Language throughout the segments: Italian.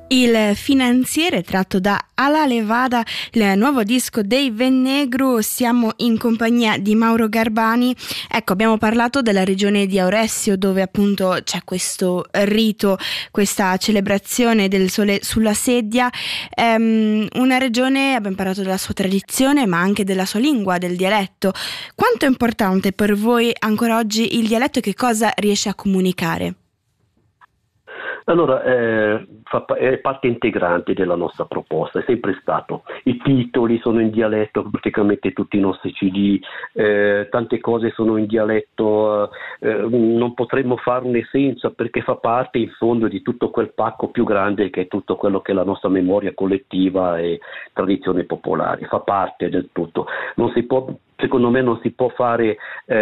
Il finanziere tratto da Alla Levada, il nuovo disco dei Vennegru. Siamo in compagnia di Mauro Garbani. Ecco, abbiamo parlato della regione di Auresio, dove appunto c'è questo rito, questa celebrazione del sole sulla sedia. Una regione, abbiamo parlato della sua tradizione, ma anche della sua lingua, del dialetto. Quanto è importante per voi ancora oggi il dialetto e che cosa riesce a comunicare? Allora, è parte integrante della nostra proposta, è sempre stato. I titoli sono in dialetto, praticamente tutti i nostri CD, tante cose sono in dialetto, non potremmo farne senza, perché fa parte in fondo di tutto quel pacco più grande che è tutto quello che è la nostra memoria collettiva e tradizione popolare, fa parte del tutto. Non si può, secondo me non si può fare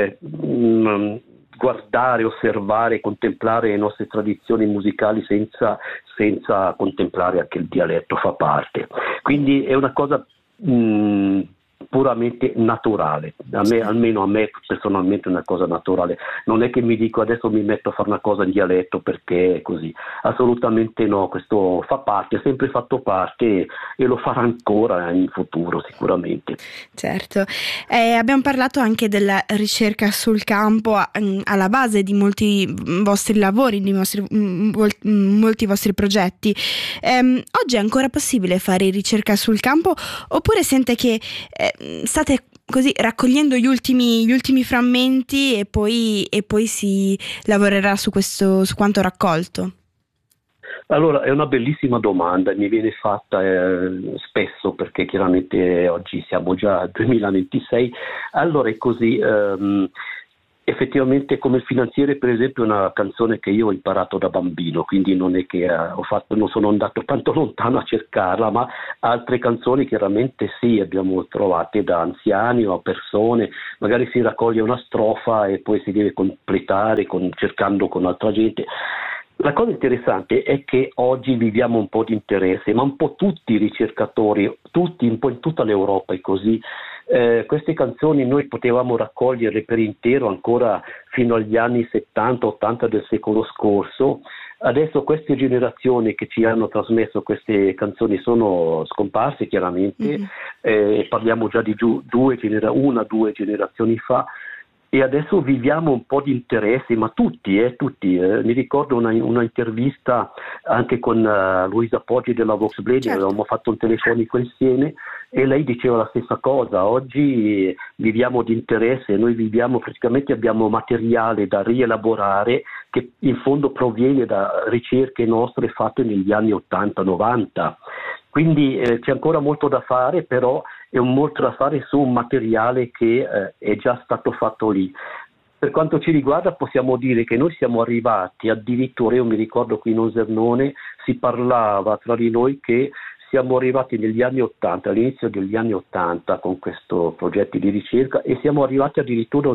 guardare, osservare, contemplare le nostre tradizioni musicali senza contemplare anche il dialetto, fa parte. Quindi è una cosa puramente naturale, almeno a me personalmente è una cosa naturale. Non è che mi dico adesso mi metto a fare una cosa in dialetto perché è così, assolutamente no, questo fa parte, ha sempre fatto parte e lo farà ancora in futuro sicuramente. Certo, abbiamo parlato anche della ricerca sul campo alla base di molti vostri lavori, di molti vostri progetti. Oggi è ancora possibile fare ricerca sul campo oppure sente che state così raccogliendo gli ultimi frammenti e poi si lavorerà su quanto raccolto? Allora, è una bellissima domanda, mi viene fatta spesso perché chiaramente oggi siamo già al 2026. Allora è così, effettivamente come il finanziere per esempio è una canzone che io ho imparato da bambino, quindi non è che non sono andato tanto lontano a cercarla, ma altre canzoni chiaramente sì, abbiamo trovate da anziani o persone, magari si raccoglie una strofa e poi si deve completare cercando con altra gente. La cosa interessante è che oggi viviamo un po' di interesse, ma un po' tutti i ricercatori, un po' in tutta l'Europa è così. Queste canzoni noi potevamo raccoglierle per intero ancora fino agli anni 70-80 del secolo scorso. Adesso queste generazioni che ci hanno trasmesso queste canzoni sono scomparse chiaramente, parliamo già di due generazioni fa. E adesso viviamo un po' di interessi, ma tutti. Mi ricordo una intervista anche con Luisa Poggi della Vox-Bleding, certo. Avevamo fatto un telefonico insieme e lei diceva la stessa cosa. Oggi viviamo di interesse, noi praticamente abbiamo materiale da rielaborare che in fondo proviene da ricerche nostre fatte negli anni 80-90. Quindi c'è ancora molto da fare, però è molto da fare su un materiale che è già stato fatto lì. Per quanto ci riguarda possiamo dire che noi siamo arrivati addirittura, io mi ricordo qui in Osernone, si parlava tra di noi che siamo arrivati negli anni 80, all'inizio degli anni 80 con questo progetto di ricerca e siamo arrivati addirittura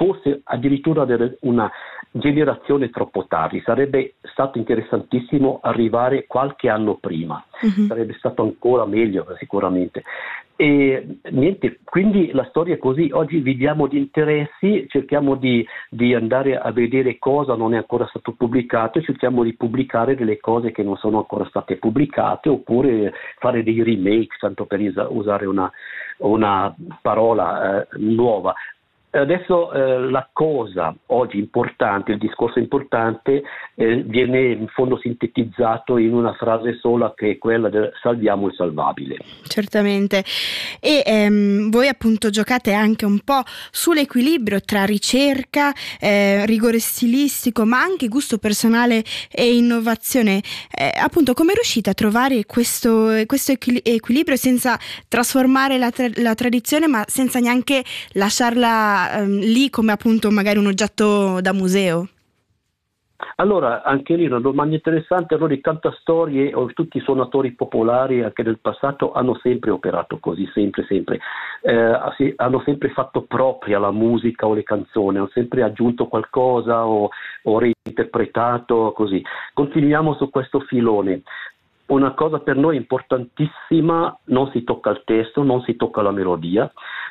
una generazione troppo tardi. Sarebbe stato interessantissimo arrivare qualche anno prima, sarebbe stato ancora meglio sicuramente. E niente, quindi la storia è così, oggi viviamo di interessi, cerchiamo di andare a vedere cosa non è ancora stato pubblicato e cerchiamo di pubblicare delle cose che non sono ancora state pubblicate oppure fare dei remake, tanto per usare una parola nuova. Adesso la cosa oggi importante, il discorso importante viene in fondo sintetizzato in una frase sola che è quella del salviamo il salvabile. Certamente, e voi appunto giocate anche un po' sull'equilibrio tra ricerca, rigore stilistico ma anche gusto personale e innovazione. Appunto come riuscite a trovare questo equilibrio senza trasformare la tradizione ma senza neanche lasciarla lì come appunto magari un oggetto da museo? Allora, anche lì una domanda interessante. Allora, i cantastorie o tutti i suonatori popolari anche del passato hanno sempre operato così, sempre. Hanno sempre fatto propria la musica o le canzoni, hanno sempre aggiunto qualcosa o reinterpretato così. Continuiamo su questo filone. Una cosa per noi importantissima, non si tocca il testo, non si tocca la melodia,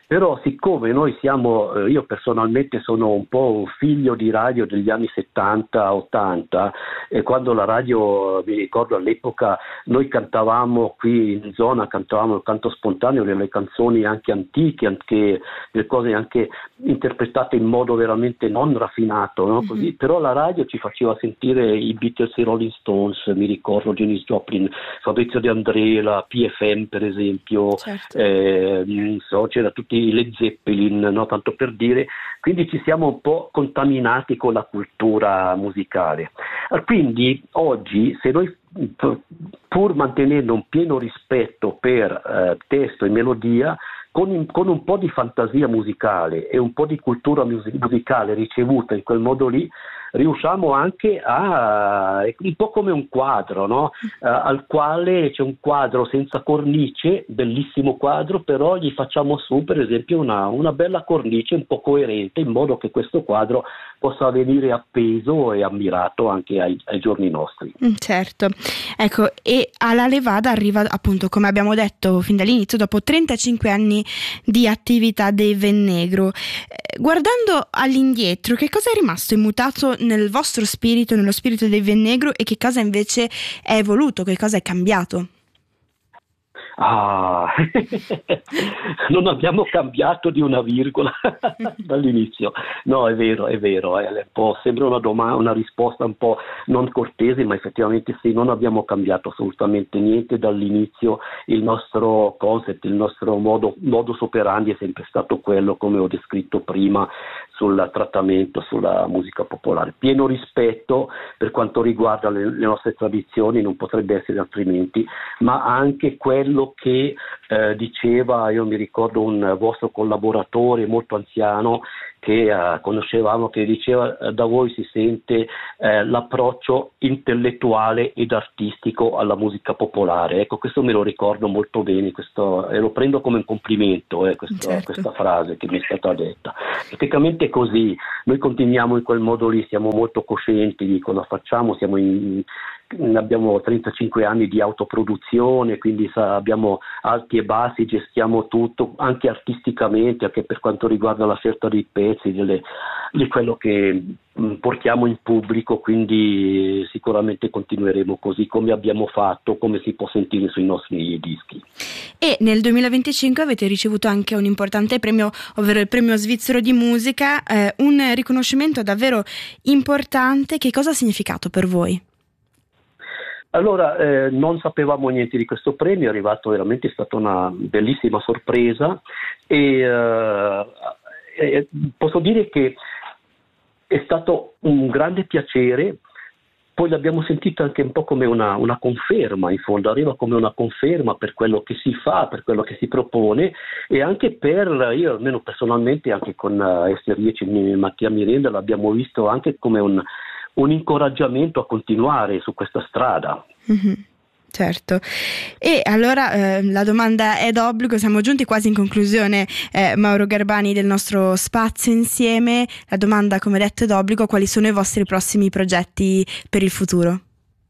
Però siccome noi siamo, io personalmente sono un po' un figlio di radio degli anni 70-80, e quando la radio, mi ricordo all'epoca, noi cantavamo qui in zona, cantavamo il canto spontaneo, delle canzoni anche antiche, anche delle cose anche interpretate in modo veramente non raffinato, no? Così, però la radio ci faceva sentire i Beatles, i Rolling Stones, mi ricordo Janis Joplin, Fabrizio De André, la PFM per esempio, Certo. non so, c'era tutti i Led Zeppelin, no? Tanto per dire, quindi ci siamo un po' contaminati con la cultura musicale. Quindi oggi, se noi pur mantenendo un pieno rispetto per testo e melodia, con un po' di fantasia musicale e un po' di cultura musicale ricevuta in quel modo lì, riusciamo anche un po' come un quadro, no? Al quale c'è un quadro senza cornice, bellissimo quadro, però gli facciamo su per esempio una bella cornice un po' coerente, in modo che questo quadro possa venire appeso e ammirato anche ai giorni nostri. Certo, ecco, e alla Levada arriva appunto, come abbiamo detto fin dall'inizio, dopo 35 anni di attività dei Vennegro. Guardando all'indietro, che cosa è rimasto immutato nel vostro spirito, nello spirito dei Vennegro, e che cosa invece è evoluto, che cosa è cambiato? Non abbiamo cambiato di una virgola dall'inizio. No, è vero, sembra una risposta un po' non cortese, ma effettivamente sì, non abbiamo cambiato assolutamente niente dall'inizio. Il nostro concept, il nostro modus operandi è sempre stato quello, come ho descritto prima, sul trattamento, sulla musica popolare. Pieno rispetto per quanto riguarda le nostre tradizioni, non potrebbe essere altrimenti, ma anche quello che diceva, io mi ricordo un vostro collaboratore molto anziano che conoscevamo, che diceva da voi si sente l'approccio intellettuale ed artistico alla musica popolare. Ecco, questo me lo ricordo molto bene, e lo prendo come un complimento, questa frase che mi è stata detta. Praticamente è così, noi continuiamo in quel modo lì, siamo molto coscienti di cosa facciamo, abbiamo 35 anni di autoproduzione, quindi abbiamo alti e bassi, gestiamo tutto anche artisticamente, anche per quanto riguarda la scelta dei pezzi, di quello che portiamo in pubblico, quindi sicuramente continueremo così come abbiamo fatto, come si può sentire sui nostri dischi. E nel 2025 avete ricevuto anche un importante premio, ovvero il premio svizzero di musica, un riconoscimento davvero importante. Che cosa ha significato per voi? Allora, non sapevamo niente di questo premio, è arrivato veramente, è stata una bellissima sorpresa e posso dire che è stato un grande piacere. Poi l'abbiamo sentito anche un po' come una conferma, in fondo, arriva come una conferma per quello che si fa, per quello che si propone, e anche io almeno personalmente, anche con Esther Rieci e Mattia Mirenda, l'abbiamo visto anche come un incoraggiamento a continuare su questa strada. Mm-hmm. Certo. E allora la domanda è d'obbligo, siamo giunti quasi in conclusione, Mauro Garbani, del nostro spazio insieme. La domanda, come detto, è d'obbligo: quali sono i vostri prossimi progetti per il futuro?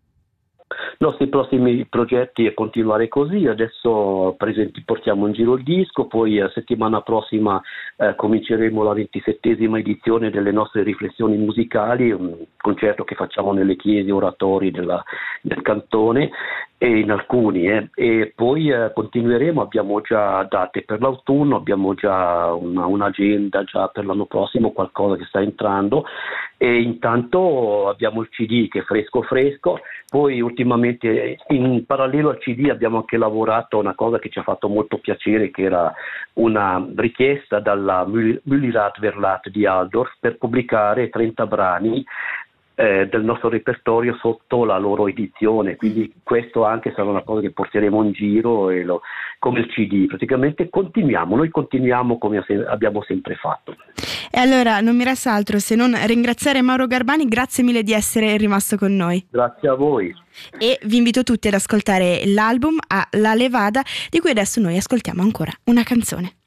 I nostri prossimi progetti è continuare così. Adesso per esempio portiamo in giro il disco, poi settimana prossima cominceremo la 27esima edizione delle nostre riflessioni musicali, un concerto che facciamo nelle chiese oratori del cantone e in alcuni, e poi continueremo. Abbiamo già date per l'autunno, abbiamo già un'agenda già per l'anno prossimo, qualcosa che sta entrando, e intanto abbiamo il CD che è fresco. Poi ultimamente in parallelo al CD abbiamo anche lavorato a una cosa che ci ha fatto molto piacere, che era una richiesta dalla Mühlrad Verlag di Altdorf per pubblicare 30 brani del nostro repertorio sotto la loro edizione, quindi questo anche sarà una cosa che porteremo in giro come il CD. Praticamente noi continuiamo come abbiamo sempre fatto. E allora non mi resta altro se non ringraziare Mauro Garbani. Grazie mille di essere rimasto con noi. Grazie a voi. E vi invito tutti ad ascoltare l'album La Levada, di cui adesso noi ascoltiamo ancora una canzone.